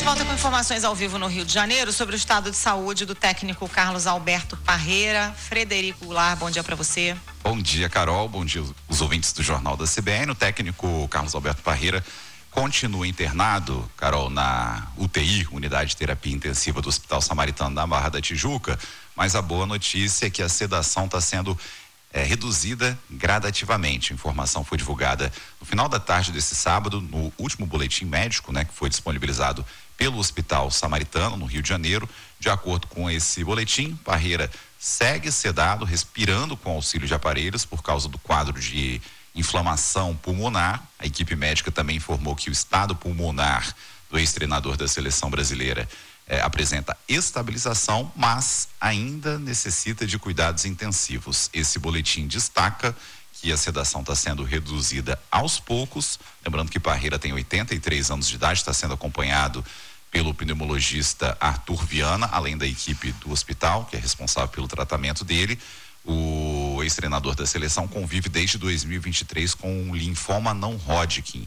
volta com informações ao vivo no Rio de Janeiro sobre o estado de saúde do técnico Carlos Alberto Parreira. Frederico Goulart, bom dia para você. Bom dia, Carol. Bom dia, os ouvintes do Jornal da CBN. O técnico Carlos Alberto Parreira continua internado, Carol, na UTI, Unidade de Terapia Intensiva do Hospital Samaritano da Barra da Tijuca, mas a boa notícia é que a sedação está sendo reduzida gradativamente. A informação foi divulgada no final da tarde desse sábado, no último boletim médico, que foi disponibilizado pelo Hospital Samaritano, no Rio de Janeiro. De acordo com esse boletim, Parreira segue sedado, respirando com auxílio de aparelhos por causa do quadro de inflamação pulmonar. A equipe médica também informou que o estado pulmonar do ex-treinador da seleção brasileira apresenta estabilização, mas ainda necessita de cuidados intensivos. Esse boletim destaca que a sedação está sendo reduzida aos poucos. Lembrando que Parreira tem 83 anos de idade, está sendo acompanhado pelo pneumologista Arthur Viana, além da equipe do hospital, que é responsável pelo tratamento dele. O ex-treinador da seleção convive desde 2023 com um linfoma não Hodgkin.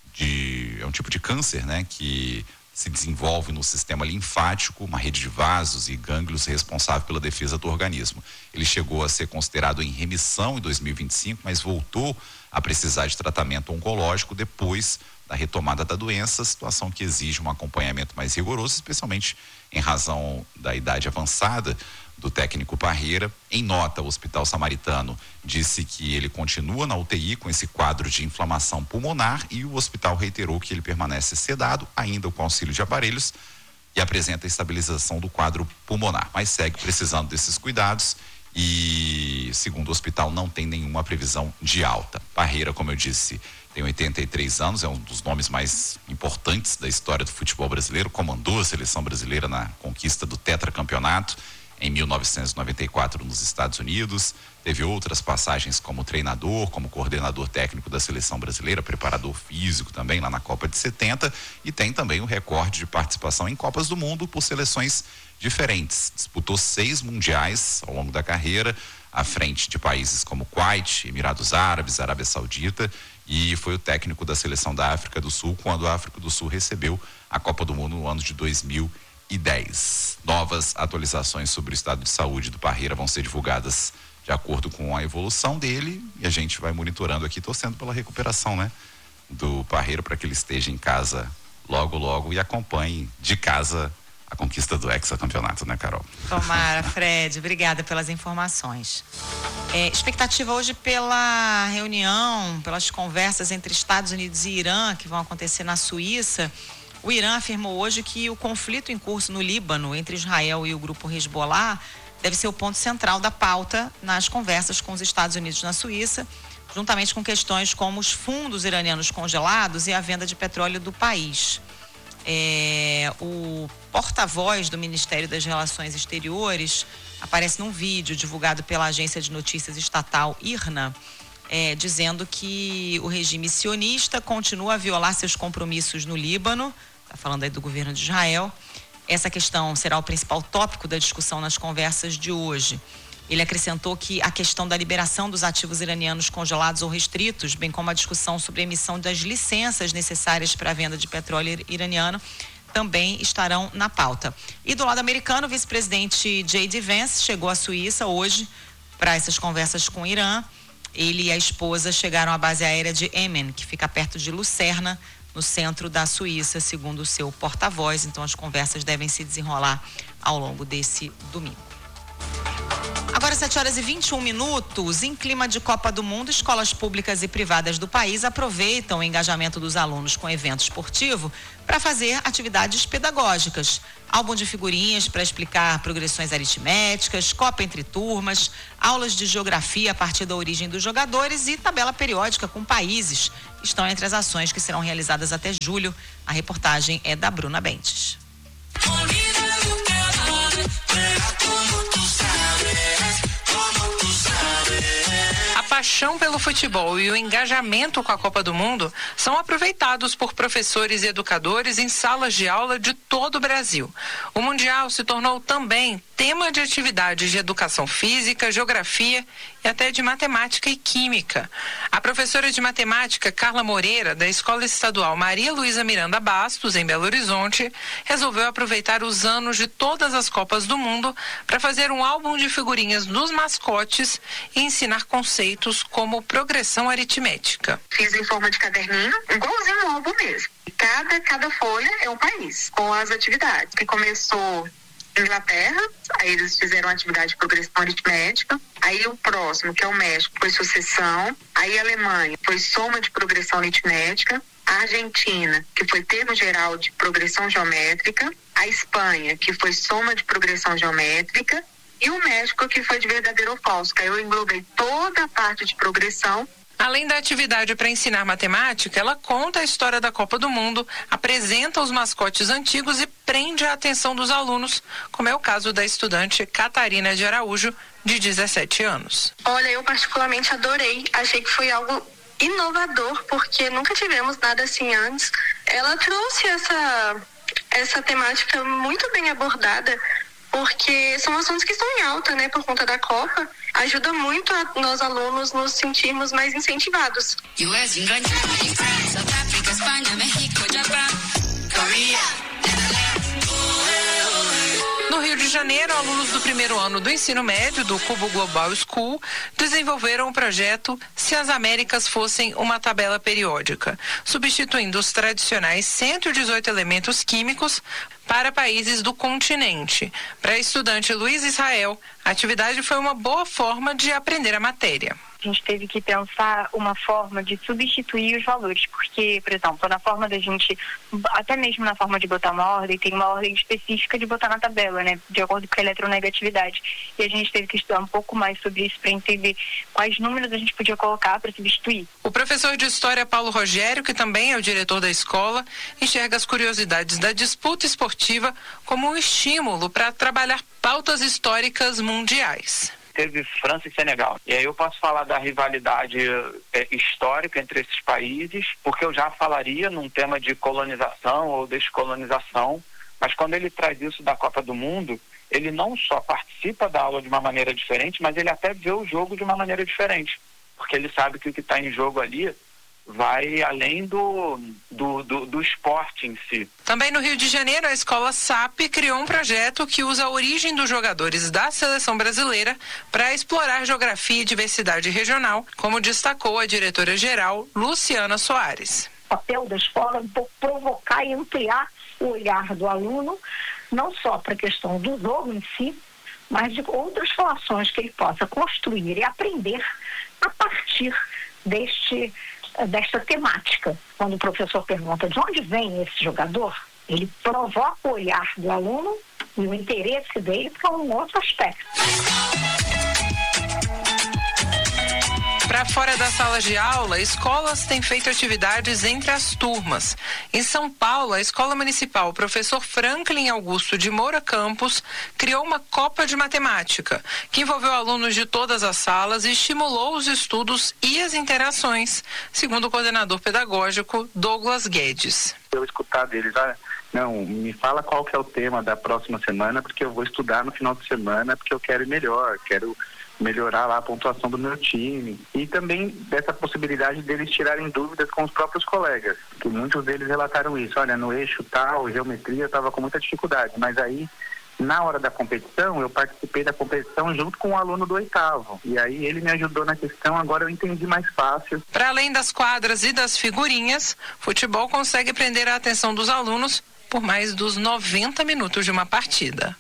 É um tipo de câncer, que se desenvolve no sistema linfático, uma rede de vasos e gânglios responsável pela defesa do organismo. Ele chegou a ser considerado em remissão em 2025, mas voltou a precisar de tratamento oncológico depois da retomada da doença, situação que exige um acompanhamento mais rigoroso, especialmente em razão da idade avançada do técnico Parreira. Em nota, o Hospital Samaritano disse que ele continua na UTI com esse quadro de inflamação pulmonar e o hospital reiterou que ele permanece sedado, ainda com auxílio de aparelhos, e apresenta estabilização do quadro pulmonar, mas segue precisando desses cuidados e, segundo o hospital, não tem nenhuma previsão de alta. Parreira, como eu disse, tem 83 anos, é um dos nomes mais importantes da história do futebol brasileiro, comandou a seleção brasileira na conquista do tetracampeonato em 1994 nos Estados Unidos, teve outras passagens como treinador, como coordenador técnico da seleção brasileira, preparador físico também lá na Copa de 70, e tem também o recorde de participação em Copas do Mundo por seleções diferentes. Disputou 6 mundiais ao longo da carreira, à frente de países como Kuwait, Emirados Árabes, Arábia Saudita, e foi o técnico da seleção da África do Sul quando a África do Sul recebeu a Copa do Mundo no ano de 2010. Novas atualizações sobre o estado de saúde do Parreira vão ser divulgadas de acordo com a evolução dele e a gente vai monitorando aqui, torcendo pela recuperação, do Parreira, para que ele esteja em casa logo e acompanhe de casa a conquista do hexacampeonato, Carol? Tomara, Fred, obrigada pelas informações. Expectativa hoje pela reunião, pelas conversas entre Estados Unidos e Irã, que vão acontecer na Suíça. O Irã afirmou hoje que o conflito em curso no Líbano entre Israel e o grupo Hezbollah deve ser o ponto central da pauta nas conversas com os Estados Unidos na Suíça, juntamente com questões como os fundos iranianos congelados e a venda de petróleo do país. O porta-voz do Ministério das Relações Exteriores aparece num vídeo divulgado pela agência de notícias estatal IRNA, dizendo que o regime sionista continua a violar seus compromissos no Líbano. Está falando aí do governo de Israel. Essa questão será o principal tópico da discussão nas conversas de hoje. Ele acrescentou que a questão da liberação dos ativos iranianos congelados ou restritos, bem como a discussão sobre a emissão das licenças necessárias para a venda de petróleo iraniano, também estarão na pauta. E do lado americano, o vice-presidente J.D. Vance chegou à Suíça hoje para essas conversas com o Irã. Ele e a esposa chegaram à base aérea de Emmen, que fica perto de Lucerna, no centro da Suíça, segundo o seu porta-voz. Então, as conversas devem se desenrolar ao longo desse domingo. Agora, 7h21. Em clima de Copa do Mundo, escolas públicas e privadas do país aproveitam o engajamento dos alunos com evento esportivo para fazer atividades pedagógicas. Álbum de figurinhas para explicar progressões aritméticas, Copa entre turmas, aulas de geografia a partir da origem dos jogadores e tabela periódica com países estão entre as ações que serão realizadas até julho. A reportagem é da Bruna Bentes. A paixão pelo futebol e o engajamento com a Copa do Mundo são aproveitados por professores e educadores em salas de aula de todo o Brasil. O Mundial se tornou também sistema de atividades de educação física, geografia e até de matemática e química. A professora de matemática, Carla Moreira, da Escola Estadual Maria Luísa Miranda Bastos, em Belo Horizonte, resolveu aproveitar os anos de todas as Copas do Mundo para fazer um álbum de figurinhas dos mascotes e ensinar conceitos como progressão aritmética. Fiz em forma de caderninho, igualzinho um álbum mesmo. Cada folha é um país, com as atividades, que começou Inglaterra, aí eles fizeram a atividade de progressão aritmética, aí o próximo, que é o México, foi sucessão, aí a Alemanha foi soma de progressão aritmética, a Argentina, que foi termo geral de progressão geométrica, a Espanha, que foi soma de progressão geométrica, e o México, que foi de verdadeiro ou falso, que aí eu englobei toda a parte de progressão. Além da atividade para ensinar matemática, ela conta a história da Copa do Mundo, apresenta os mascotes antigos e prende a atenção dos alunos, como é o caso da estudante Catarina de Araújo, de 17 anos. Olha, eu particularmente adorei, achei que foi algo inovador, porque nunca tivemos nada assim antes. Ela trouxe essa temática muito bem abordada, porque são assuntos que estão em alta, né, por conta da Copa. Ajuda muito a nós alunos nos sentirmos mais incentivados. No Rio de Janeiro, alunos do primeiro ano do ensino médio do Cubo Global School desenvolveram o projeto Se as Américas Fossem uma Tabela Periódica, substituindo os tradicionais 118 elementos químicos para países do continente. Para a estudante Luiz Israel, a atividade foi uma boa forma de aprender a matéria. A gente teve que pensar uma forma de substituir os valores, porque, por exemplo, na forma da gente, até mesmo na forma de botar uma ordem, tem uma ordem específica de botar na tabela, né, de acordo com a eletronegatividade. E a gente teve que estudar um pouco mais sobre isso para entender quais números a gente podia colocar para substituir. O professor de História Paulo Rogério, que também é o diretor da escola, enxerga as curiosidades da disputa esportiva como um estímulo para trabalhar pautas históricas mundiais. Teve França e Senegal. E aí eu posso falar da rivalidade histórica entre esses países, porque eu já falaria num tema de colonização ou descolonização, mas quando ele traz isso da Copa do Mundo, ele não só participa da aula de uma maneira diferente, mas ele até vê o jogo de uma maneira diferente, porque ele sabe que o que está em jogo ali vai além do esporte em si. Também no Rio de Janeiro, a escola SAP criou um projeto que usa a origem dos jogadores da seleção brasileira para explorar geografia e diversidade regional, como destacou a diretora-geral Luciana Soares. O papel da escola é provocar e ampliar o olhar do aluno, não só para a questão do jogo em si, mas de outras relações que ele possa construir e aprender a partir desta temática. Quando o professor pergunta de onde vem esse jogador, ele provoca o olhar do aluno e o interesse dele para um outro aspecto. Para fora da sala de aula, escolas têm feito atividades entre as turmas. Em São Paulo, a Escola Municipal Professor Franklin Augusto de Moura Campos criou uma Copa de Matemática, que envolveu alunos de todas as salas e estimulou os estudos e as interações, segundo o coordenador pedagógico Douglas Guedes. Eu escutar deles, não, me fala qual que é o tema da próxima semana, porque eu vou estudar no final de semana, porque eu quero ir melhor, quero melhorar lá a pontuação do meu time. E também dessa possibilidade deles tirarem dúvidas com os próprios colegas, que muitos deles relataram isso. Olha, no eixo tal, geometria, eu estava com muita dificuldade, mas aí, na hora da competição, eu participei da competição junto com o aluno do 8º. E aí ele me ajudou na questão, agora eu entendi mais fácil. Para além das quadras e das figurinhas, futebol consegue prender a atenção dos alunos por mais dos 90 minutos de uma partida.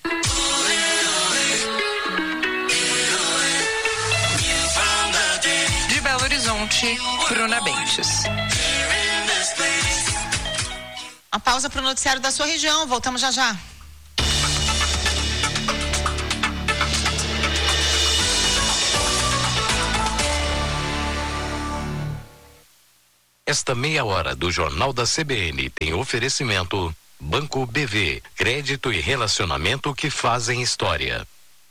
De Belo Horizonte, Bruna Bentes. Uma pausa para o noticiário da sua região. Voltamos já já. Esta meia hora do Jornal da CBN tem oferecimento Banco BV, crédito e relacionamento que fazem história.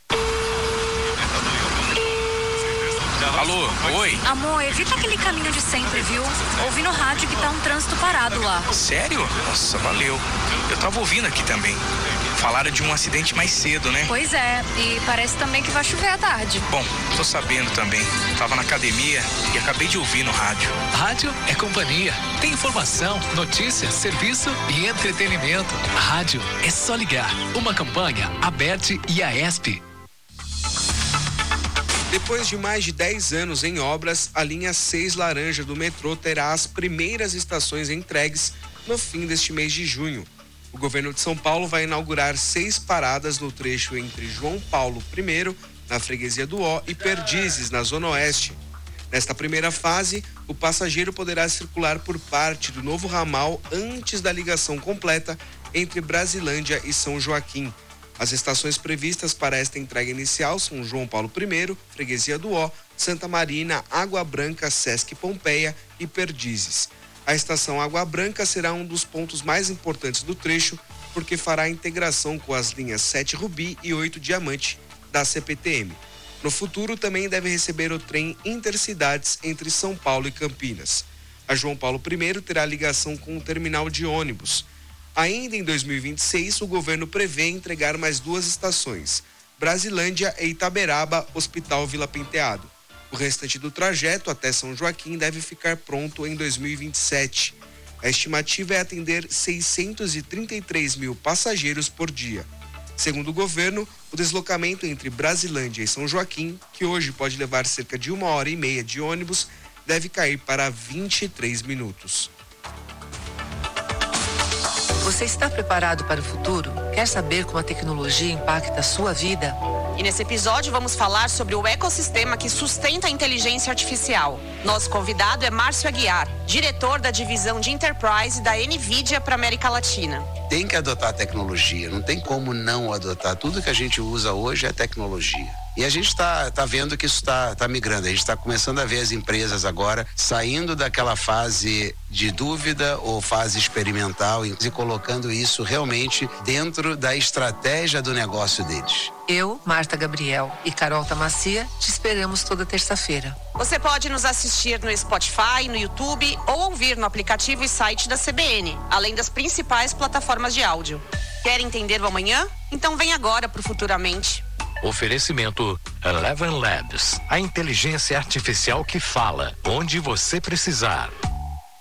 Alô, oi? Amor, evita aquele caminho de sempre, viu? Ouvi no rádio que tá um trânsito parado lá. Sério? Nossa, valeu. Eu tava ouvindo aqui também. Falaram de um acidente mais cedo, né? Pois é, e parece também que vai chover à tarde. Bom, tô sabendo também. Tava na academia e acabei de ouvir no rádio. Rádio é companhia. Tem informação, notícia, serviço e entretenimento. Rádio é só ligar. Uma campanha, Aberte e Aesp. Depois de mais de 10 anos em obras, a linha 6 laranja do metrô terá as primeiras estações entregues no fim deste mês de junho. O governo de São Paulo vai inaugurar 6 paradas no trecho entre João Paulo I, na freguesia do Ó, e Perdizes, na Zona Oeste. Nesta primeira fase, o passageiro poderá circular por parte do novo ramal antes da ligação completa entre Brasilândia e São Joaquim. As estações previstas para esta entrega inicial são João Paulo I, freguesia do Ó, Santa Marina, Água Branca, Sesc Pompeia e Perdizes. A estação Água Branca será um dos pontos mais importantes do trecho, porque fará a integração com as linhas 7 Rubi e 8 Diamante da CPTM. No futuro, também deve receber o trem Intercidades entre São Paulo e Campinas. A João Paulo I terá ligação com o terminal de ônibus. Ainda em 2026, o governo prevê entregar mais 2 estações, Brasilândia e Itaberaba, Hospital Vila Penteado. O restante do trajeto até São Joaquim deve ficar pronto em 2027. A estimativa é atender 633 mil passageiros por dia. Segundo o governo, o deslocamento entre Brasilândia e São Joaquim, que hoje pode levar cerca de 1h30 de ônibus, deve cair para 23 minutos. Você está preparado para o futuro? Quer saber como a tecnologia impacta a sua vida? E nesse episódio vamos falar sobre o ecossistema que sustenta a inteligência artificial. Nosso convidado é Márcio Aguiar, diretor da divisão de Enterprise da NVIDIA para a América Latina. Tem que adotar tecnologia, não tem como não adotar. Tudo que a gente usa hoje é tecnologia. E a gente está vendo que isso está migrando. A gente está começando a ver as empresas agora saindo daquela fase de dúvida ou fase experimental e colocando isso realmente dentro da estratégia do negócio deles. Eu, Marta Gabriel e Carol Tamacia te esperamos toda terça-feira. Você pode nos assistir no Spotify, no YouTube ou ouvir no aplicativo e site da CBN, além das principais plataformas de áudio. Quer entender o amanhã? Então vem agora pro Futuramente. Oferecimento Eleven Labs, a inteligência artificial que fala onde você precisar.